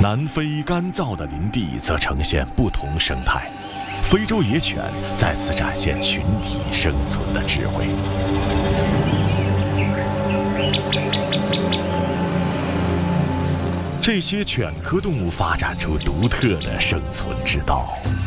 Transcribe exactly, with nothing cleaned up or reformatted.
南非干燥的林地则呈现不同生态，非洲野犬再次展现群体生存的智慧。这些犬科动物发展出独特的生存之道。